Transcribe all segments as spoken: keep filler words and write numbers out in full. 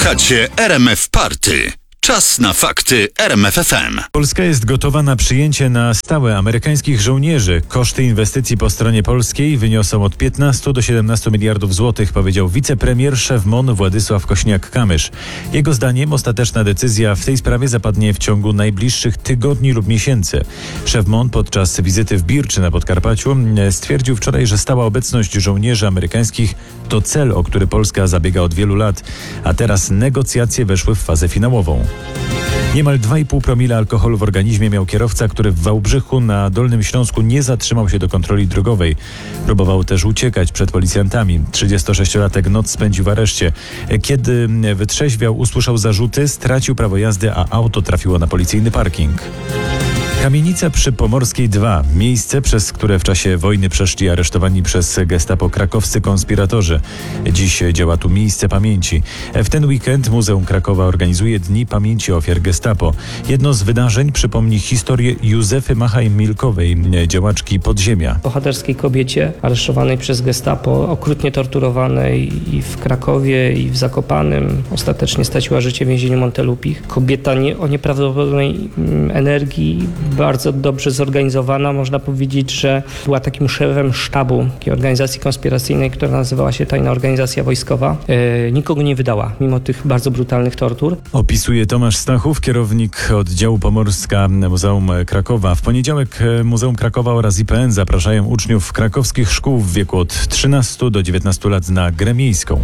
Słuchacie R M F Party. Czas na fakty R M F F M. Polska jest gotowa na przyjęcie na stałe amerykańskich żołnierzy. Koszty inwestycji po stronie polskiej wyniosą od piętnastu do siedemnastu miliardów złotych, powiedział wicepremier szef M O N Władysław Kośniak-Kamysz. Jego zdaniem ostateczna decyzja w tej sprawie zapadnie w ciągu najbliższych tygodni lub miesięcy. Szef M O N podczas wizyty w Birczy na Podkarpaciu stwierdził wczoraj, że stała obecność żołnierzy amerykańskich to cel, o który Polska zabiega od wielu lat, a teraz negocjacje weszły w fazę finałową. Niemal dwa i pół promila alkoholu w organizmie miał kierowca, który w Wałbrzychu na Dolnym Śląsku nie zatrzymał się do kontroli drogowej. Próbował też uciekać przed policjantami. trzydziestosześciolatek noc spędził w areszcie. Kiedy wytrzeźwiał, usłyszał zarzuty, stracił prawo jazdy, a auto trafiło na policyjny parking. Kamienica przy Pomorskiej dwa. Miejsce, przez które w czasie wojny przeszli aresztowani przez gestapo krakowscy konspiratorzy. Dziś działa tu miejsce pamięci. W ten weekend Muzeum Krakowa organizuje Dni Pamięci Ofiar Gestapo. Jedno z wydarzeń przypomni historię Józefy Machaj-Milkowej, działaczki podziemia. Bohaterskiej kobiecie aresztowanej przez gestapo, okrutnie torturowanej i w Krakowie, i w Zakopanem. Ostatecznie straciła życie w więzieniu Montelupich. Kobieta nie, o nieprawdopodobnej energii, bardzo dobrze zorganizowana. Można powiedzieć, że była takim szefem sztabu takiej organizacji konspiracyjnej, która nazywała się Tajna Organizacja Wojskowa. E, nikogo nie wydała, mimo tych bardzo brutalnych tortur. Opisuje Tomasz Stachów, kierownik oddziału Pomorska Muzeum Krakowa. W poniedziałek Muzeum Krakowa oraz I P N zapraszają uczniów krakowskich szkół w wieku od trzynastu do dziewiętnastu lat na grę miejską.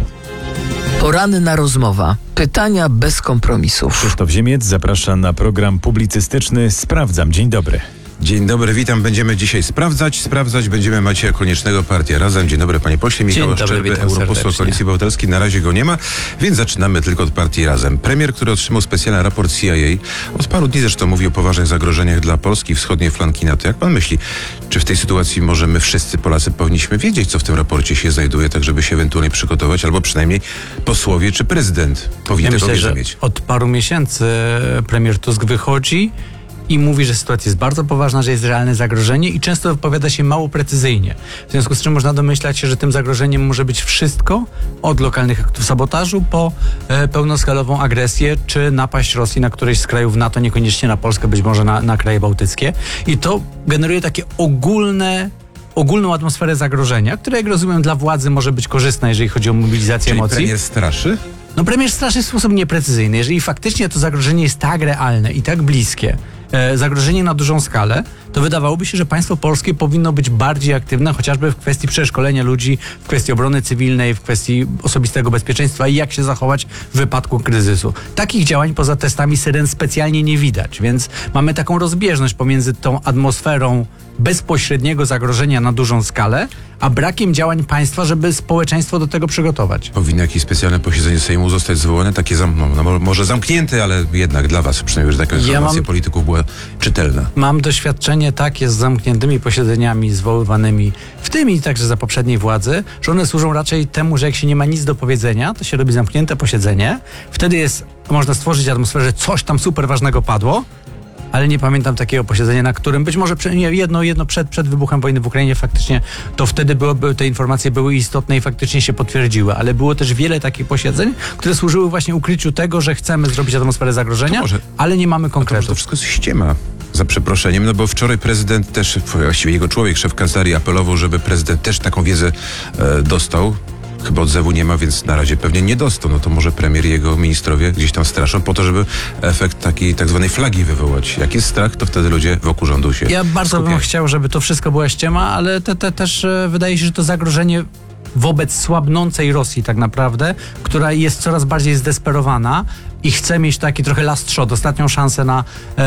Poranna rozmowa. Pytania bez kompromisów. Krzysztof Ziemiec zaprasza na program publicystyczny Sprawdzam. Dzień dobry. Dzień dobry, witam. Będziemy dzisiaj sprawdzać. Sprawdzać będziemy Macieja Koniecznego, Partia Razem. Dzień dobry, panie pośle. Michał Szczerby, europoseł Koalicji Obywatelskiej. Na razie go nie ma, więc zaczynamy tylko od Partii Razem. Premier, który otrzymał specjalny raport C I A, od paru dni zresztą mówi o poważnych zagrożeniach dla Polski, wschodniej flanki NATO. Jak pan myśli, czy w tej sytuacji może my wszyscy Polacy powinniśmy wiedzieć, co w tym raporcie się znajduje, tak żeby się ewentualnie przygotować, albo przynajmniej posłowie czy prezydent powinien ja tego myślę, mieć? że od paru miesięcy premier Tusk wychodzi i mówi, że sytuacja jest bardzo poważna, że jest realne zagrożenie i często wypowiada się mało precyzyjnie. W związku z czym można domyślać się, że tym zagrożeniem może być wszystko, od lokalnych aktów sabotażu po e, pełnoskalową agresję czy napaść Rosji na któryś z krajów NATO, niekoniecznie na Polskę, być może na, na kraje bałtyckie. I to generuje takie ogólne ogólną atmosferę zagrożenia, która, jak rozumiem, dla władzy może być korzystna, jeżeli chodzi o mobilizację Czyli emocji. premier straszy? No premier straszy w sposób nieprecyzyjny. Jeżeli faktycznie to zagrożenie jest tak realne i tak bliskie, e, zagrożenie na dużą skalę, to wydawałoby się, że państwo polskie powinno być bardziej aktywne, chociażby w kwestii przeszkolenia ludzi, w kwestii obrony cywilnej, w kwestii osobistego bezpieczeństwa i jak się zachować w wypadku kryzysu. Takich działań poza testami syren specjalnie nie widać, więc mamy taką rozbieżność pomiędzy tą atmosferą bezpośredniego zagrożenia na dużą skalę, a brakiem działań państwa, żeby społeczeństwo do tego przygotować. Powinno jakieś specjalne posiedzenie Sejmu zostać zwołane, takie zam, no, no, może zamknięte, ale jednak dla was, przynajmniej, że taka informacja Ja mam, polityków była czytelna. Mam doświadczenie takie z zamkniętymi posiedzeniami zwoływanymi, w tym i także za poprzedniej władzy, że one służą raczej temu, że jak się nie ma nic do powiedzenia, to się robi zamknięte posiedzenie. Wtedy jest, można stworzyć atmosferę, że coś tam super ważnego padło, ale nie pamiętam takiego posiedzenia, na którym być może jedno, jedno przed, przed wybuchem wojny w Ukrainie faktycznie, to wtedy byłoby, te informacje były istotne i faktycznie się potwierdziły, ale było też wiele takich posiedzeń, które służyły właśnie ukryciu tego, że chcemy zrobić atmosferę zagrożenia, może, ale nie mamy to, może konkretów. to wszystko jest ściema, za przeproszeniem, no bo wczoraj prezydent też, właściwie jego człowiek, szef kancelarii apelował, żeby prezydent też taką wiedzę e, dostał. Chyba odzewu nie ma, więc na razie pewnie nie dostał. No to może premier i jego ministrowie gdzieś tam straszą po to, żeby efekt takiej tak zwanej flagi wywołać. Jak jest strach, to wtedy ludzie wokół rządu się Ja bardzo skupiają. bym chciał, żeby to wszystko była ściema, ale te, te, też e, wydaje się, że to zagrożenie wobec słabnącej Rosji tak naprawdę, która jest coraz bardziej zdesperowana i chce mieć taki trochę last shot, ostatnią szansę na,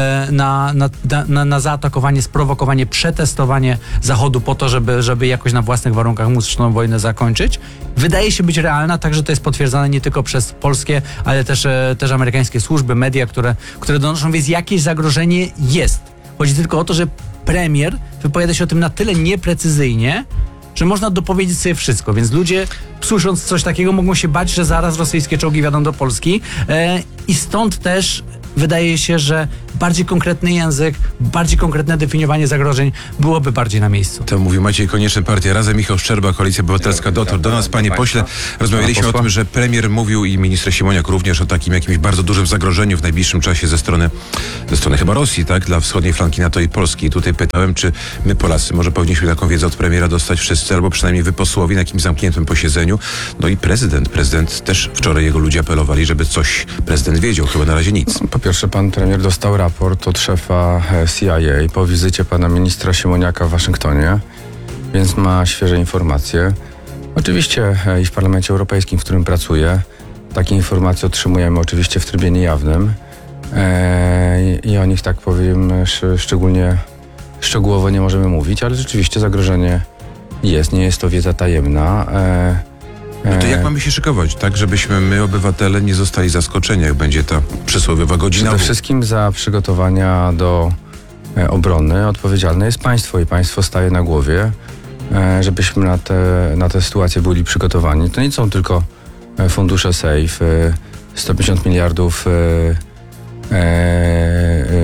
na, na, na, na zaatakowanie, sprowokowanie, przetestowanie Zachodu po to, żeby, żeby jakoś na własnych warunkach móc tą wojnę zakończyć. Wydaje się być realna, także to jest potwierdzane nie tylko przez polskie, ale też, też amerykańskie służby, media, które, które donoszą, więc jakieś zagrożenie jest. Chodzi tylko o to, że premier wypowiada się o tym na tyle nieprecyzyjnie, że można dopowiedzieć sobie wszystko, więc ludzie, słysząc coś takiego, mogą się bać, że zaraz rosyjskie czołgi wjadą do Polski e, i stąd też wydaje się, że bardziej konkretny język, bardziej konkretne definiowanie zagrożeń byłoby bardziej na miejscu. To mówił Maciej Konieczny, Partia Razem, Michał Szczerba, Koalicja Obywatelska dotarł do nas. Panie pośle, rozmawialiśmy o tym, że premier mówił i minister Siemoniak również o takim jakimś bardzo dużym zagrożeniu w najbliższym czasie ze strony, ze strony chyba Rosji, tak, dla wschodniej flanki NATO i Polski. I tutaj pytałem, czy my Polacy może powinniśmy taką wiedzę od premiera dostać wszyscy, albo przynajmniej wy posłowie na jakimś zamkniętym posiedzeniu. No i prezydent, prezydent też wczoraj jego ludzie apelowali, żeby coś prezydent wiedział, chyba na razie nic. Po pierwsze, pan premier dostał raport od szefa C I A po wizycie pana ministra Siemoniaka w Waszyngtonie, więc ma świeże informacje. Oczywiście i w Parlamencie Europejskim, w którym pracuję, takie informacje otrzymujemy oczywiście w trybie niejawnym e, i o nich, tak powiem, sz, szczególnie szczegółowo nie możemy mówić, ale rzeczywiście zagrożenie jest, nie jest to wiedza tajemna. E, No to jak mamy się szykować, tak, żebyśmy my, obywatele, nie zostali zaskoczeni, jak będzie ta przysłowiowa godzina? Przede wszystkim za przygotowania do e, obrony odpowiedzialne jest państwo i państwo staje na głowie, e, żebyśmy na te, na te sytuacje byli przygotowani. To nie są tylko e, fundusze safe, e, sto pięćdziesiąt miliardów e, e,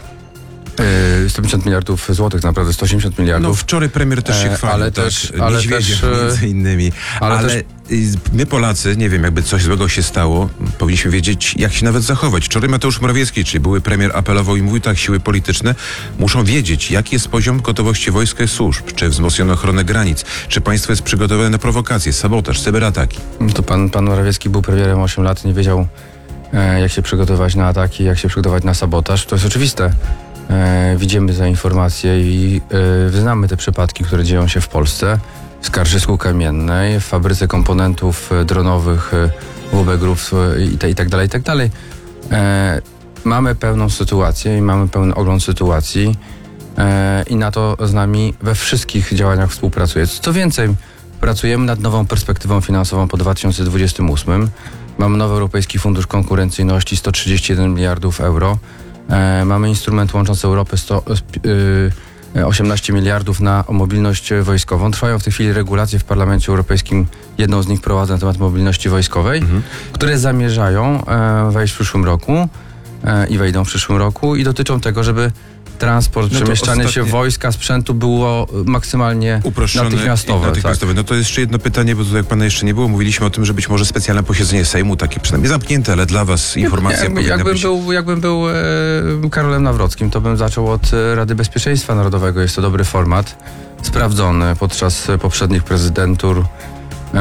e, sto pięćdziesiąt miliardów złotych, naprawdę sto osiemdziesiąt miliardów. No wczoraj premier też się E, chwalił, ale tak? też- ale Niedźwiedziem też, e, między innymi. Ale, ale y, my Polacy, nie wiem, jakby coś złego się stało, powinniśmy wiedzieć, jak się nawet zachować. Wczoraj Mateusz Morawiecki, czyli były premier, apelował i mówił tak, siły polityczne muszą wiedzieć, jaki jest poziom gotowości wojska i służb, czy wzmocniono ochronę granic, czy państwo jest przygotowane na prowokacje, sabotaż, cyberataki. To pan, pan Morawiecki był premierem osiem lat, nie wiedział, e, jak się przygotować na ataki, jak się przygotować na sabotaż. To jest oczywiste. E, widzimy te informacje i e, znamy te przypadki, które dzieją się w Polsce. W Skarżysku Kamiennej, w fabryce komponentów e, dronowych e, W B Group e, i, te, i tak dalej, i tak dalej. E, mamy pełną sytuację i mamy pełny ogląd sytuacji e, i NATO z nami we wszystkich działaniach współpracuje. Co więcej, pracujemy nad nową perspektywą finansową po dwa tysiące dwudziestym ósmym. Mamy nowy Europejski Fundusz Konkurencyjności, sto trzydzieści jeden miliardów euro. E, mamy instrument łączący Europę, sto, y, osiemnaście miliardów na mobilność wojskową. Trwają w tej chwili regulacje w Parlamencie Europejskim. Jedną z nich prowadzę na temat mobilności wojskowej, mhm. które zamierzają e, wejść w przyszłym roku e, i wejdą w przyszłym roku i dotyczą tego, żeby transport, No to przemieszczanie ostatnie- się wojska, sprzętu było maksymalnie Uproszczone natychmiastowe. i natychmiastowe. Tak. No to jest jeszcze jedno pytanie, bo tutaj pana jeszcze nie było. Mówiliśmy o tym, że być może specjalne posiedzenie Sejmu, takie przynajmniej zamknięte, ale dla was informacja Jakby, powinna jakbym, być. był, jakbym był e, Karolem Nawrockim, to bym zaczął od e, Rady Bezpieczeństwa Narodowego. Jest to dobry format, sprawdzony podczas poprzednich prezydentur e,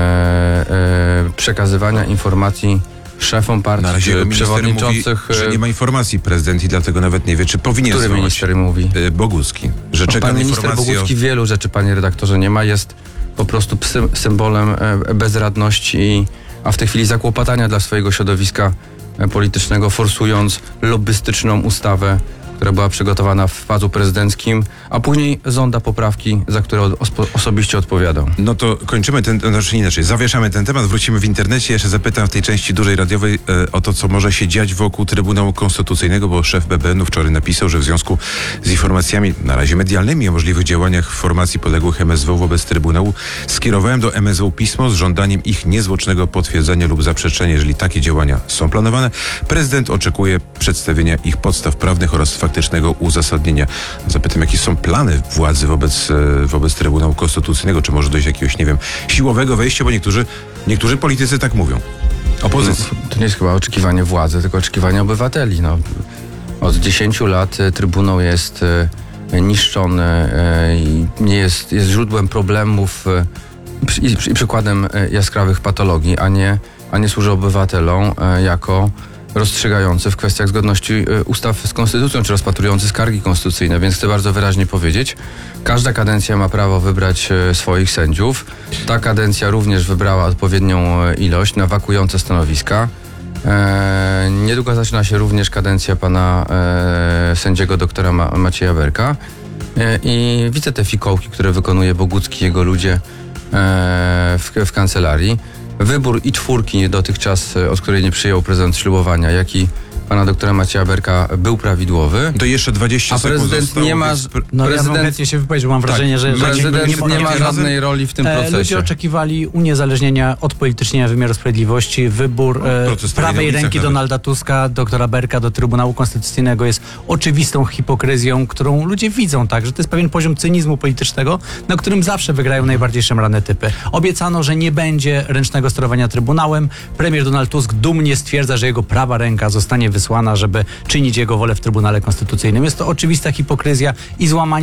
e, przekazywania informacji szefom partii, Na razie czy minister przewodniczących. mówi, że nie ma informacji prezydent i dlatego nawet nie wie, czy powinien Który zwołać. minister mówi? Y, Bogucki, że czeka Pan na minister informację Bogucki o... wielu rzeczy, panie redaktorze, nie ma. Jest po prostu psy, symbolem e, bezradności, i, a w tej chwili zakłopotania dla swojego środowiska e, politycznego, forsując lobbystyczną ustawę, która była przygotowana w fazu prezydenckim, a później żąda poprawki, za które ospo, osobiście odpowiadał. No to kończymy ten, znaczy inaczej, zawieszamy ten temat, wrócimy w internecie. Jeszcze zapytam w tej części dużej radiowej e, o to, co może się dziać wokół Trybunału Konstytucyjnego, bo szef B B N-u wczoraj napisał, że w związku z informacjami, na razie medialnymi, o możliwych działaniach formacji podległych M S W wobec Trybunału, skierowałem do M S W pismo z żądaniem ich niezwłocznego potwierdzenia lub zaprzeczenia, jeżeli takie działania są planowane. Prezydent oczekuje przedstawienia ich podstaw prawnych oraz faktycznego uzasadnienia. Zapytam, jakie są plany władzy wobec, e, wobec Trybunału Konstytucyjnego, czy może dojść do jakiegoś, nie wiem, siłowego wejścia, bo niektórzy, niektórzy politycy tak mówią. Opozycji. No, to nie jest chyba oczekiwanie władzy, tylko oczekiwanie obywateli. No, od dziesięciu lat e, Trybunał jest e, niszczony e, i nie jest, jest źródłem problemów e, i, i przykładem e, jaskrawych patologii, a nie, a nie służy obywatelom e, jako rozstrzygający w kwestiach zgodności e, ustaw z konstytucją, czy rozpatrujący skargi konstytucyjne. Więc chcę bardzo wyraźnie powiedzieć, każda kadencja ma prawo wybrać e, swoich sędziów. Ta kadencja również wybrała odpowiednią e, ilość na wakujące stanowiska. E, niedługo zaczyna się również kadencja pana e, sędziego doktora Ma- Macieja Berka. E, I widzę te fikołki, które wykonuje Bogucki i jego ludzie e, w, w kancelarii. Wybór i czwórki dotychczas, e, od której nie przyjął prezydent ślubowania, jak i pana doktora Macieja Berka był prawidłowy. To jeszcze dwadzieścia A sekund prezydent zostało, nie ma... więc pre- No ja mam prezydent, chętnie się wypowiedzieć, bo mam wrażenie, że... że prezydent nie, nie, nie ma żadnej roli w tym E, procesie. Ludzie oczekiwali uniezależnienia, odpolitycznienia wymiaru sprawiedliwości. Wybór e, proces trwa prawej na ulicach ręki nawet. Donalda Tuska, doktora Berka do Trybunału Konstytucyjnego jest oczywistą hipokryzją, którą ludzie widzą, tak, że to jest pewien poziom cynizmu politycznego, na którym zawsze wygrają najbardziej szemrane typy. Obiecano, że nie będzie ręcznego sterowania Trybunałem. Premier Donald Tusk dumnie stwierdza, że jego prawa ręka zostanie wysłana, żeby czynić jego wolę w Trybunale Konstytucyjnym. Jest to oczywista hipokryzja i złamanie